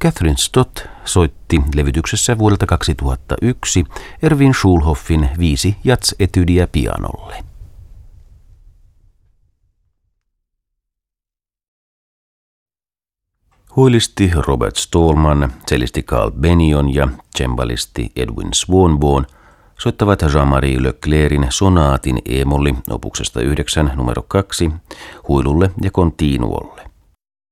Catherine Stott soitti levytyksessä vuodelta 2001 Erwin Schulhoffin 5 jazz-etydiä pianolle. Huilisti Robert Stallman, cellisti Carl Bennion ja cembalisti Edwin Swanborn soittavat Jean-Marie Leclerc'in sonaatin e-molli opuksesta 9 numero 2 huilulle ja continuolle.